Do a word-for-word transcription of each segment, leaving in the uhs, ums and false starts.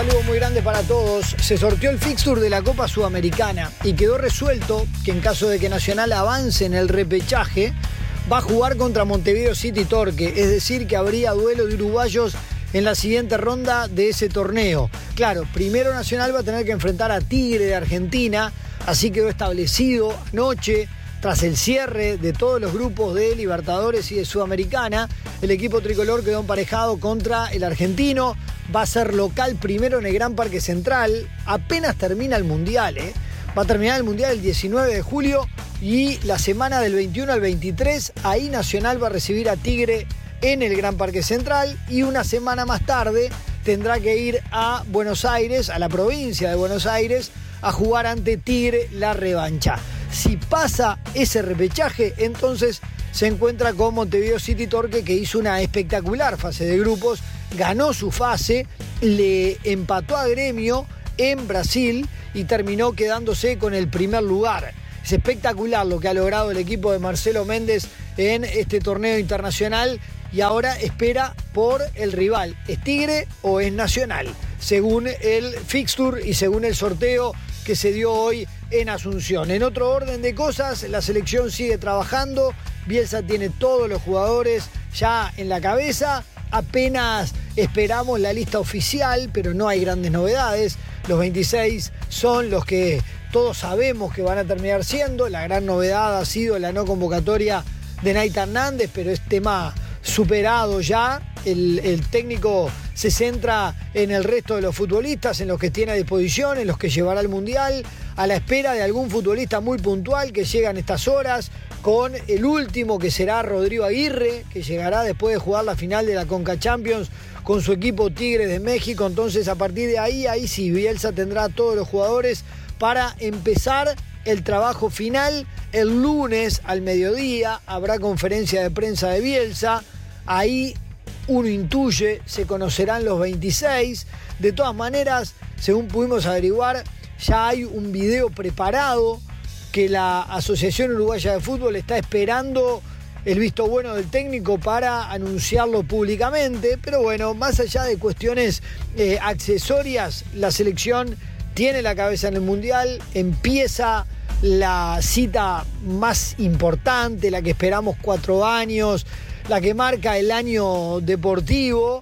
saludo muy grande para todos. Se sorteó el fixture de la Copa Sudamericana y quedó resuelto que en caso de que Nacional avance en el repechaje, va a jugar contra Montevideo City Torque, es decir, que habría duelo de uruguayos en la siguiente ronda de ese torneo. Claro, primero Nacional va a tener que enfrentar a Tigre de Argentina, así quedó establecido anoche, tras el cierre de todos los grupos de Libertadores y de Sudamericana. El equipo tricolor quedó emparejado contra el argentino, va a ser local primero en el Gran Parque Central, apenas termina el Mundial, ¿eh? Va a terminar el Mundial el diecinueve de julio y la semana del veintiuno al veintitrés, ahí Nacional va a recibir a Tigre en el Gran Parque Central y una semana más tarde tendrá que ir a Buenos Aires, a la provincia de Buenos Aires, a jugar ante Tigre la revancha. Si pasa ese repechaje, entonces se encuentra con Montevideo City Torque, que hizo una espectacular fase de grupos, ganó su fase, le empató a Gremio en Brasil y terminó quedándose con el primer lugar. Es espectacular lo que ha logrado el equipo de Marcelo Méndez en este torneo internacional y ahora espera por el rival. ¿Es Tigre o es Nacional? Según el fixture y según el sorteo que se dio hoy en Asunción. En otro orden de cosas, la selección sigue trabajando. Bielsa tiene todos los jugadores ya en la cabeza. Apenas esperamos la lista oficial, pero no hay grandes novedades. Los veintiséis son los que todos sabemos que van a terminar siendo. La gran novedad ha sido la no convocatoria de Naita Hernández, pero es tema superado ya. El, el técnico se centra en el resto de los futbolistas, en los que tiene a disposición, en los que llevará al Mundial, a la espera de algún futbolista muy puntual que llega en estas horas, con el último que será Rodrigo Aguirre, que llegará después de jugar la final de la Conca Champions con su equipo Tigres de México. Entonces, a partir de ahí, ahí sí, Bielsa tendrá a todos los jugadores para empezar el trabajo final. El lunes al mediodía habrá conferencia de prensa de Bielsa. Ahí uno intuye, se conocerán los veintiséis. De todas maneras, según pudimos averiguar, ya hay un video preparado que la Asociación Uruguaya de Fútbol está esperando el visto bueno del técnico para anunciarlo públicamente. Pero bueno, más allá de cuestiones eh, accesorias, la selección tiene la cabeza en el Mundial, empieza la cita más importante, la que esperamos cuatro años, la que marca el año deportivo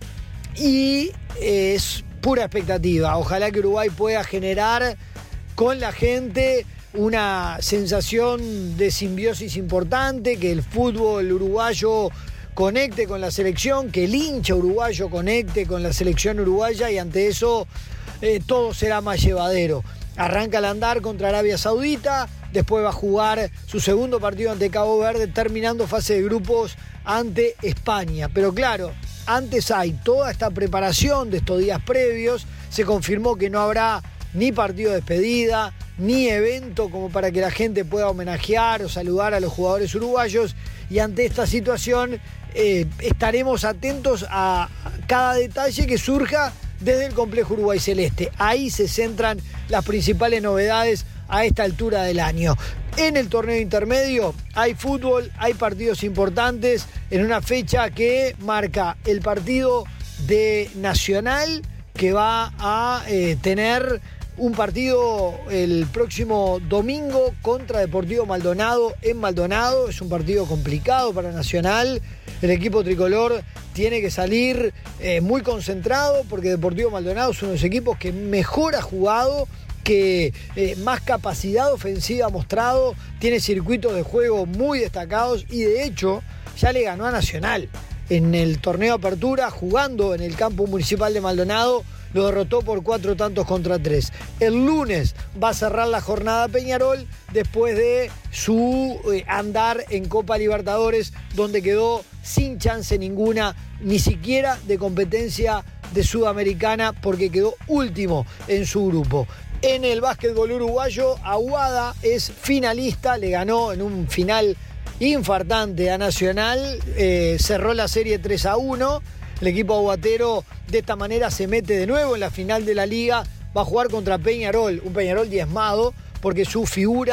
y es pura expectativa. Ojalá que Uruguay pueda generar con la gente una sensación de simbiosis importante, que el fútbol uruguayo conecte con la selección, que el hincha uruguayo conecte con la selección uruguaya y ante eso eh, todo será más llevadero. Arranca el andar contra Arabia Saudita, después va a jugar su segundo partido ante Cabo Verde, terminando fase de grupos ante España. Pero claro, antes hay toda esta preparación de estos días previos. Se confirmó que no habrá ni partido de despedida, ni evento como para que la gente pueda homenajear o saludar a los jugadores uruguayos. Y ante esta situación eh, estaremos atentos a cada detalle que surja desde el complejo Uruguay Celeste. Ahí se centran las principales novedades a esta altura del año. En el torneo intermedio hay fútbol, hay partidos importantes en una fecha que marca el partido de Nacional, que va a eh, tener un partido el próximo domingo contra Deportivo Maldonado en Maldonado. Es un partido complicado para Nacional. El equipo tricolor tiene que salir eh, muy concentrado porque Deportivo Maldonado es uno de los equipos que mejor ha jugado, que eh, más capacidad ofensiva ha mostrado, tiene circuitos de juego muy destacados y de hecho ya le ganó a Nacional en el torneo Apertura jugando en el campo municipal de Maldonado. Lo derrotó por cuatro tantos contra tres. El lunes va a cerrar la jornada Peñarol después de su eh, andar en Copa Libertadores, donde quedó sin chance ninguna, ni siquiera de competencia de Sudamericana, porque quedó último en su grupo. En el básquetbol uruguayo, Aguada es finalista, le ganó en un final infartante a Nacional, eh, cerró la serie tres a uno. El equipo aguatero de esta manera se mete de nuevo en la final de la liga. Va a jugar contra Peñarol, un Peñarol diezmado porque su figura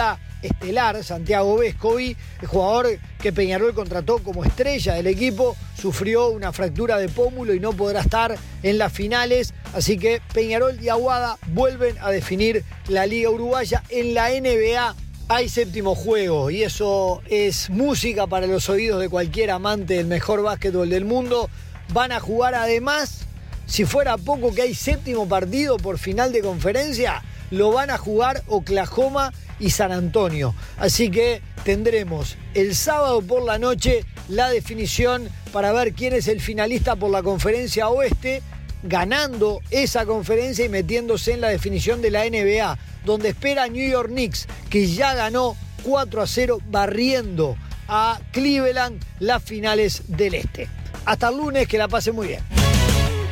estelar, Santiago Vescovi, el jugador que Peñarol contrató como estrella del equipo, sufrió una fractura de pómulo y no podrá estar en las finales, así que Peñarol y Aguada vuelven a definir la Liga Uruguaya. En la N B A hay séptimo juego y eso es música para los oídos de cualquier amante del mejor básquetbol del mundo. Van a jugar además, si fuera poco que hay séptimo partido por final de conferencia, lo van a jugar Oklahoma y San Antonio. Así que tendremos el sábado por la noche la definición para ver quién es el finalista por la conferencia oeste, ganando esa conferencia y metiéndose en la definición de la N B A, donde espera New York Knicks, que ya ganó cuatro a cero barriendo a Cleveland las finales del este. Hasta el lunes, que la pasen muy bien.